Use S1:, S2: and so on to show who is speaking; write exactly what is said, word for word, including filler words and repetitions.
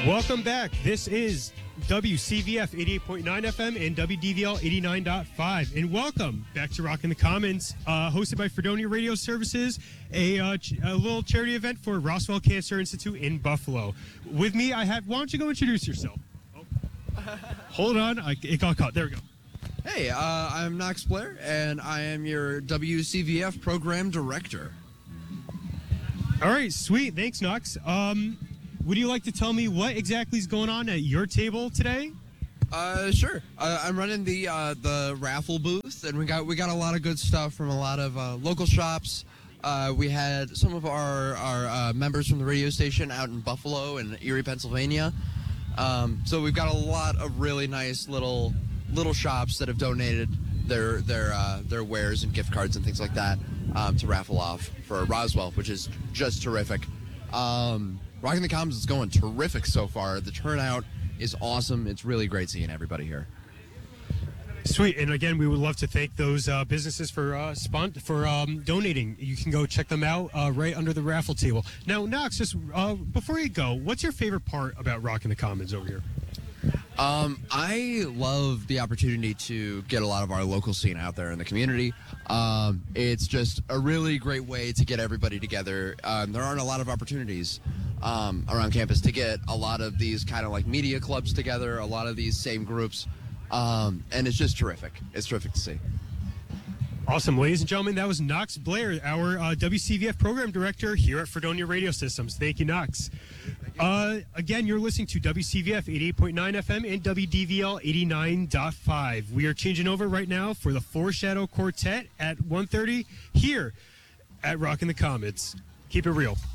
S1: Welcome back. This is W C V F eighty-eight point nine F M and W D V L eighty-nine point five. And welcome back to Rockin' the Commons, uh, hosted by Fredonia Radio Services, a, uh, ch- a little charity event for Roswell Cancer Institute in Buffalo. With me, I have, why don't you go introduce yourself? Oh. Hold on, I, it got caught. There we go.
S2: Hey, uh, I'm Knox Blair, and I am your W C V F Program Director.
S1: All right, sweet. Thanks, Knox. Um... Would you like to tell me what exactly is going on at your table today?
S2: Uh, sure. Uh, I'm running the uh, the raffle booth, and we got we got a lot of good stuff from a lot of uh, local shops. Uh, we had some of our our uh, members from the radio station out in Buffalo and Erie, Pennsylvania. Um, so we've got a lot of really nice little little shops that have donated their their uh, their wares and gift cards and things like that um, to raffle off for Roswell, which is just terrific. Um, Rockin' the Commons is going terrific so far. The turnout is awesome. It's really great seeing everybody here.
S1: Sweet. And again, we would love to thank those uh, businesses for uh, spont- for um, donating. You can go check them out uh, right under the raffle table. Now, Knox, just uh, before you go, what's your favorite part about Rockin' the Commons over here?
S2: Um, I love the opportunity to get a lot of our local scene out there in the community. Um, it's just a really great way to get everybody together. Um, there aren't a lot of opportunities um, around campus to get a lot of these kind of like media clubs together, a lot of these same groups, um, and it's just terrific. It's terrific to see.
S1: Awesome. Ladies and gentlemen, that was Knox Blair, our uh, W C V F Program Director here at Fredonia Radio Systems. Thank you, Knox. Uh, again, you're listening to W C V F eighty-eight point nine F M and W D V L eighty-nine point five. We are changing over right now for the Foreshadow Quartet at one thirty here at Rockin' the Commons. Keep it real.